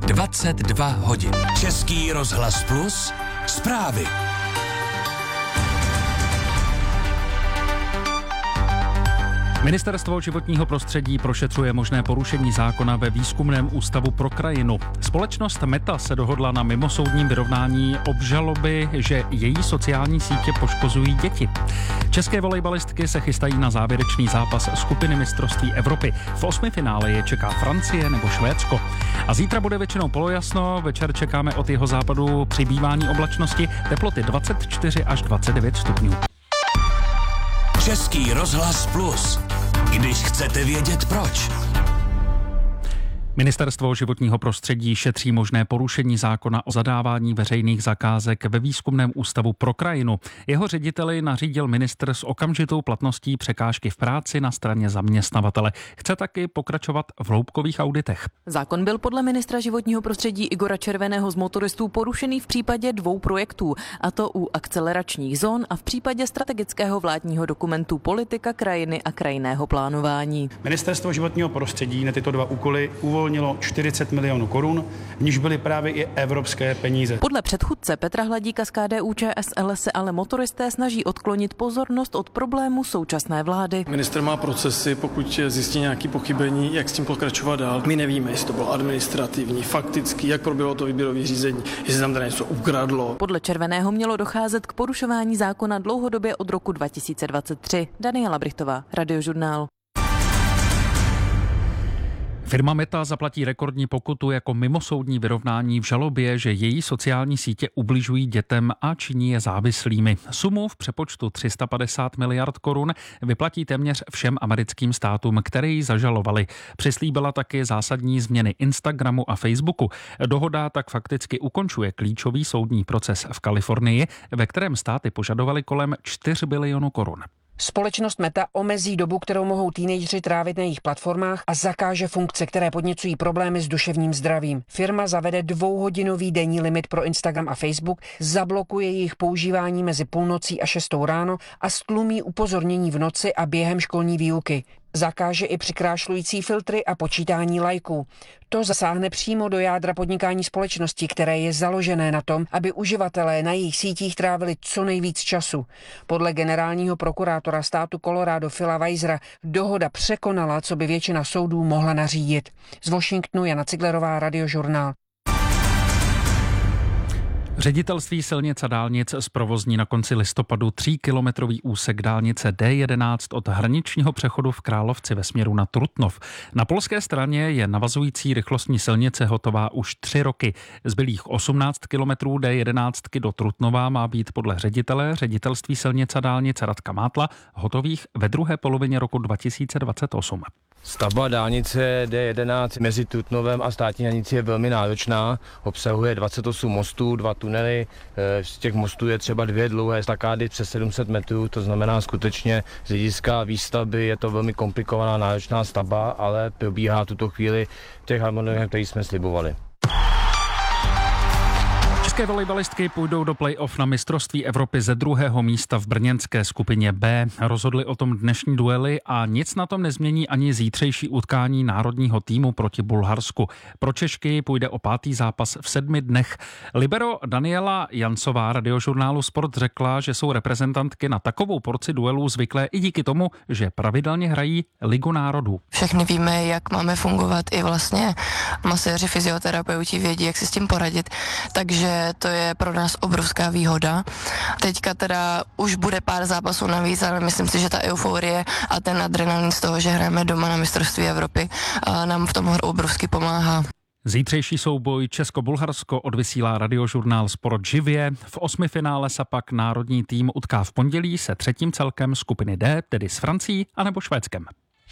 22 hodin. Český rozhlas Plus, zprávy. Ministerstvo životního prostředí prošetřuje možné porušení zákona ve Výzkumném ústavu pro krajinu. Společnost Meta se dohodla na mimosoudním vyrovnání obžaloby, že její sociální sítě poškozují děti. České volejbalistky se chystají na závěrečný zápas skupiny mistrovství Evropy. V osmifinále je čeká Francie nebo Švédsko. A zítra bude většinou polojasno, večer čekáme od jeho západu přibývání oblačnosti, teploty 24 až 29 stupňů. Český rozhlas Plus. Když chcete vědět proč. Ministerstvo životního prostředí šetří možné porušení zákona o zadávání veřejných zakázek ve Výzkumném ústavu pro krajinu. Jeho řediteli nařídil ministr s okamžitou platností překážky v práci na straně zaměstnavatele. Chce taky pokračovat v hloubkových auditech. Zákon byl podle ministra životního prostředí Igora Červeného z Motoristů porušený v případě 2 projektů, a to u akceleračních zón a v případě strategického vládního dokumentu Politika krajiny a krajinného plánování. Ministerstvo životního prostředí na tyto 2 úkoly uvolnilo 40 milionů korun, v níž byly právě i evropské peníze. Podle předchůdce Petra Hladíka z KDU-ČSL se ale motoristé snaží odklonit pozornost od problému současné vlády. Minister má procesy, pokud zjistí nějaké pochybení, jak s tím pokračovat dál. My nevíme, jestli to bylo administrativní, faktický, jak proběhlo to výběrové řízení, jestli tam tady něco ukradlo. Podle Červeného mělo docházet k porušování zákona dlouhodobě od roku 2023. Daniela Brichtová, Radiožurnál. Firma Meta zaplatí rekordní pokutu jako mimosoudní vyrovnání v žalobě, že její sociální sítě ubližují dětem a činí je závislými. Sumu v přepočtu 350 miliard korun vyplatí téměř všem americkým státům, které ji zažalovali. Přislíbila taky zásadní změny Instagramu a Facebooku. Dohoda tak fakticky ukončuje klíčový soudní proces v Kalifornii, ve kterém státy požadovaly kolem 4 bilionů korun. Společnost Meta omezí dobu, kterou mohou teenageři trávit na jejich platformách a zakáže funkce, které podněcují problémy s duševním zdravím. Firma zavede 2hodinový denní limit pro Instagram a Facebook, zablokuje jejich používání mezi půlnocí a 6 ráno a stlumí upozornění v noci a během školní výuky. Zakáže i přikrášlující filtry a počítání lajků. To zasáhne přímo do jádra podnikání společnosti, které je založené na tom, aby uživatelé na jejich sítích trávili co nejvíc času. Podle generálního prokurátora státu Colorado Phila Weisera dohoda překonala, co by většina soudů mohla nařídit. Z Washingtonu Jana Ciglerová, Radiožurnál. Ředitelství silnic a dálnic zprovozní na konci listopadu 3kilometrový úsek dálnice D11 od hraničního přechodu v Královci ve směru na Trutnov. Na polské straně je navazující rychlostní silnice hotová už 3 roky. Zbylých 18 kilometrů D11 do Trutnova má být podle ředitele ředitelství silnic a dálnic Radka Mátla hotových ve druhé polovině roku 2028. Stavba dálnice D11 mezi Trutnovem a státní hranicí je velmi náročná. Obsahuje 28 mostů, 2 tunely. Z těch mostů je třeba 2 dlouhé estakády přes 700 metrů. To znamená skutečně z hlediska výstavby je to velmi komplikovaná náročná stavba, ale probíhá v tuto chvíli v těch harmonogramech, který jsme slibovali. České volejbalistky půjdou do play-off na mistrovství Evropy ze 2. místa v brněnské skupině B. Rozhodly o tom dnešní duely a nic na tom nezmění ani zítřejší utkání národního týmu proti Bulharsku. Pro Češky půjde o 5. zápas v 7 dnech. Libero Daniela Jancová Radiožurnálu Sport řekla, že jsou reprezentantky na takovou porci duelů zvyklé i díky tomu, že pravidelně hrají Ligu národů. Všechny víme, jak máme fungovat, i vlastně maséři, fyzioterapeuti vědí, jak si s tím poradit, takže to je pro nás obrovská výhoda. Teďka teda už bude pár zápasů navíc, ale myslím si, že ta euforie a ten adrenalin z toho, že hrajeme doma na mistrovství Evropy, nám v tom obrovsky pomáhá. Zítřejší souboj Česko-Bulharsko odvysílá Radiožurnál Sport živě. V 8. finále se pak národní tým utká v pondělí se 3. celkem skupiny D, tedy s Francií anebo Švédskem.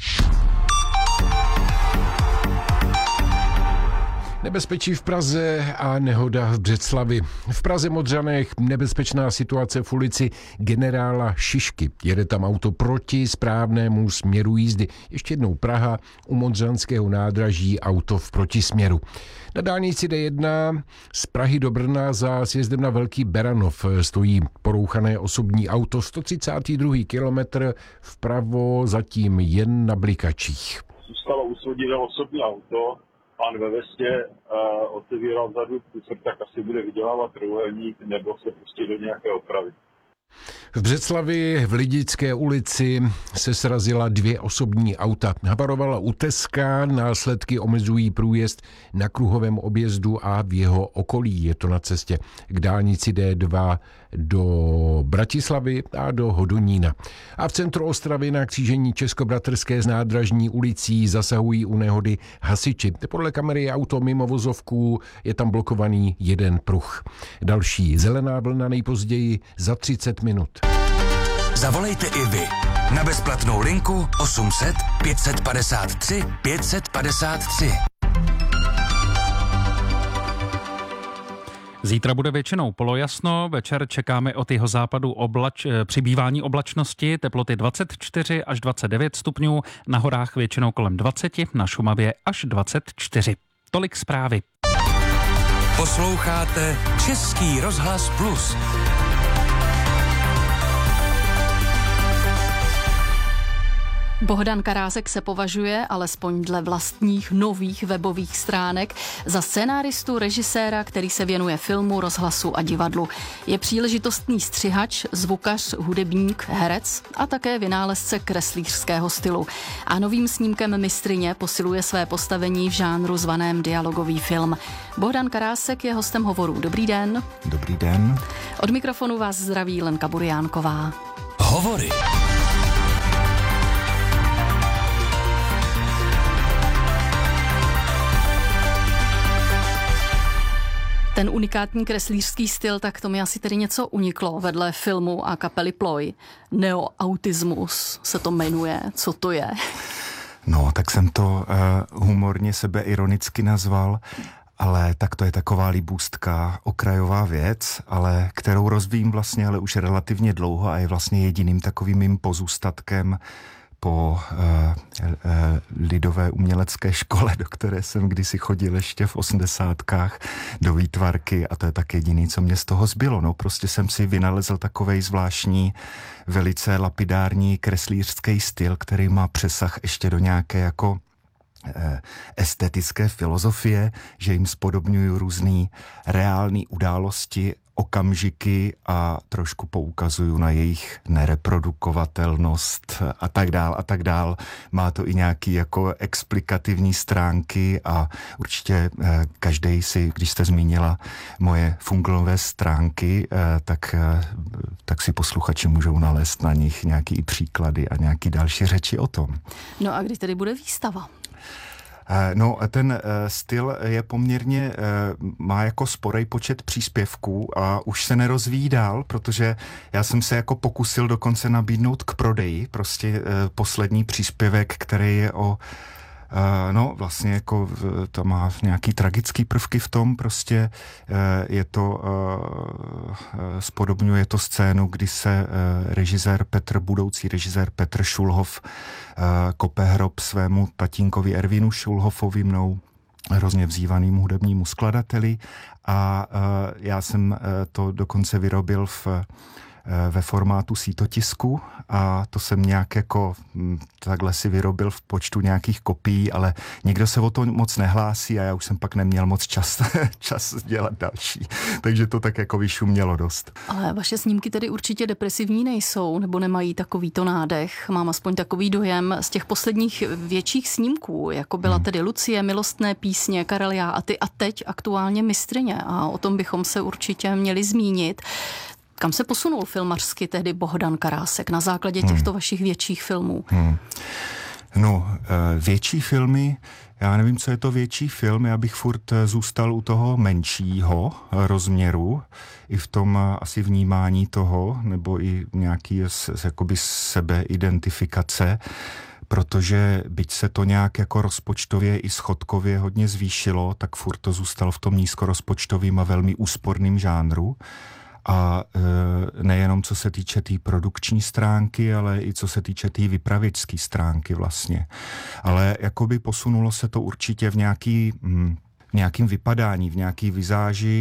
Nebezpečí v Praze a nehoda v Břeclavi. V Praze Modřanech nebezpečná situace v ulici Generála Šišky. Jede tam auto proti správnému směru jízdy. Ještě jednou Praha, u Modřanského nádraží auto v protisměru. Na dálnici D1 z Prahy do Brna za sjezdem na Velký Beranov stojí porouchané osobní auto. 132. kilometr vpravo, zatím jen na blikačích. Zůstalo usvodit osobní auto pán ve vestě otevíral vzadu kusek, tak asi bude vydělávat trojúhelník nebo se pustit do nějaké opravy. V Břeclavi v Lidické ulici se srazila 2 osobní auta. Habarovala u Teska, následky omezují průjezd na kruhovém objezdu a v jeho okolí. Je to na cestě k dálnici D2 do Bratislavy a do Hodonína. A v centru Ostravy na křížení Českobratrské s Nádražní ulicí zasahují u nehody hasiči. Podle kamery auto mimo vozovku, je tam blokovaný jeden pruh. Další zelená vlna nejpozději za 30 minut. Zavolejte i vy na bezplatnou linku 800 553 553. Zítra bude většinou polojasno, večer čekáme od jihozápadu přibývání oblačnosti, teploty 24 až 29 stupňů, na horách většinou kolem 20, na Šumavě až 24. Tolik zprávy. Posloucháte Český rozhlas Plus. Bohdan Karásek se považuje, alespoň dle vlastních nových webových stránek, za scenáristu, režiséra, který se věnuje filmu, rozhlasu a divadlu. Je příležitostný střihač, zvukař, hudebník, herec a také vynálezce kreslířského stylu. A novým snímkem Mistryně posiluje své postavení v žánru zvaném dialogový film. Bohdan Karásek je hostem Hovorů. Dobrý den. Dobrý den. Od mikrofonu vás zdraví Lenka Buriánková. Hovory. Ten unikátní kreslířský styl, tak to mi asi tedy něco uniklo vedle filmu a kapely Ploj. Neoautismus se to jmenuje. Co to je? No, tak jsem to humorně sebeironicky nazval, ale tak to je taková libůstka, okrajová věc, ale kterou rozvíjím vlastně ale už relativně dlouho a je vlastně jediným takovým mým pozůstatkem po lidové umělecké škole, do které jsem kdysi chodil ještě v 80kách do výtvarky a to je tak jediný, co mě z toho zbylo. No prostě jsem si vynalezl takovej zvláštní, velice lapidární kreslířský styl, který má přesah ještě do nějaké jako estetické filozofie, že jim spodobňuju různý reální události, okamžiky a trošku poukazuju na jejich nereprodukovatelnost a tak dál. Má to i nějaký jako explikativní stránky a určitě každej si, když jste zmínila moje funglové stránky, tak si posluchači můžou nalézt na nich nějaký příklady a nějaký další řeči o tom. No a kdy tedy bude výstava? No, ten styl je poměrně, má jako sporej počet příspěvků a už se nerozvíjí dál, protože já jsem se jako pokusil dokonce nabídnout k prodeji, prostě poslední příspěvek, který je o no vlastně jako to má nějaký tragický prvky v tom, prostě je to, spodobňuje to scénu, kdy se budoucí režisér Petr Šulhov kope hrob svému tatínkovi Ervinu Šulhofovi, mnou hrozně vzývaným hudebnímu skladateli a já jsem to dokonce vyrobil ve formátu sítotisku a to jsem nějak jako takhle si vyrobil v počtu nějakých kopií, ale nikdo se o to moc nehlásí a já už jsem pak neměl moc čas dělat další. Takže to tak jako vyšumělo dost. Ale vaše snímky tedy určitě depresivní nejsou, nebo nemají takovýto nádech. Mám aspoň takový dojem z těch posledních větších snímků, jako byla tedy Lucie, Milostné písně, Karel já a ty a teď aktuálně Mistryně a o tom bychom se určitě měli zmínit. Kam se posunul filmařsky tehdy Bohdan Karásek na základě těchto vašich větších filmů? No, větší filmy, já nevím, co je to větší film, já bych furt zůstal u toho menšího rozměru, i v tom asi vnímání toho, nebo i nějaký jakoby sebeidentifikace, protože byť se to nějak jako rozpočtově i schodkově hodně zvýšilo, tak furt to zůstalo v tom nízkorozpočtovým a velmi úsporným žánru. A nejenom co se týče té produkční stránky, ale i co se týče té vypravěčské stránky vlastně. Ale jakoby posunulo se to určitě v nějakým vypadání, v nějaký vizáži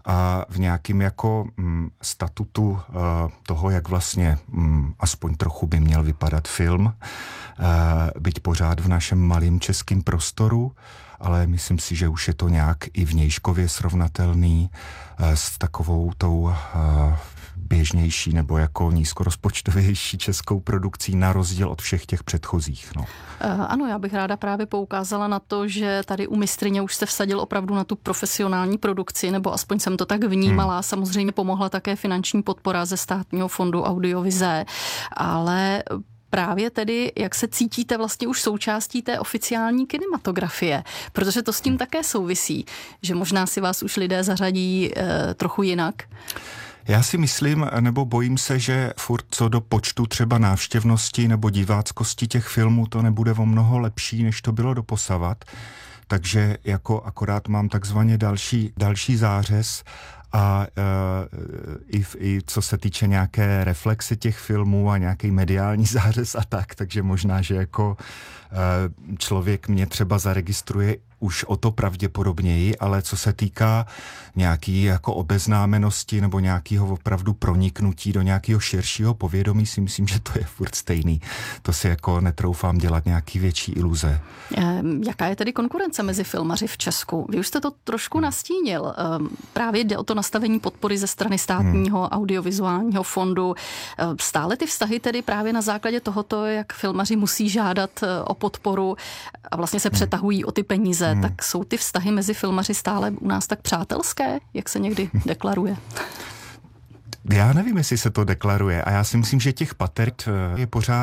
a v nějakým jako statutu toho, jak vlastně aspoň trochu by měl vypadat film, byť pořád v našem malém českém prostoru, ale myslím si, že už je to nějak i vnějškově srovnatelný s takovou tou běžnější nebo jako nízkorozpočtovější českou produkcí na rozdíl od všech těch předchozích. No. Ano, já bych ráda právě poukázala na to, že tady u Mistryně už se vsadil opravdu na tu profesionální produkci, nebo aspoň jsem to tak vnímala. Samozřejmě pomohla také finanční podpora ze Státního fondu audiovize, ale právě tedy, jak se cítíte vlastně už součástí té oficiální kinematografie, protože to s tím také souvisí, že možná si vás už lidé zařadí trochu jinak. Já si myslím, nebo bojím se, že furt co do počtu třeba návštěvnosti nebo diváckosti těch filmů to nebude o mnoho lepší, než to bylo doposavat. Takže jako akorát mám takzvaně další zářez a i co se týče nějaké reflexe těch filmů a nějaký mediální zářez a tak, takže možná, že jako člověk mě třeba zaregistruje už o to pravděpodobněji, ale co se týká nějaký jako obeznámenosti nebo nějakého opravdu proniknutí do nějakého širšího povědomí, si myslím, že to je furt stejný. To si jako netroufám dělat nějaký větší iluze. Jaká je tedy konkurence mezi filmaři v Česku? Vy už jste to trošku nastínil. Právě jde o to nastavení podpory ze strany Státního audiovizuálního fondu. Stále ty vztahy tedy právě na základě tohoto, jak filmaři musí žádat o podporu a vlastně se přetahují o ty peníze, tak jsou ty vztahy mezi filmaři stále u nás tak přátelské, jak se někdy deklaruje? Já nevím, jestli se to deklaruje a já si myslím, že těch patert je pořád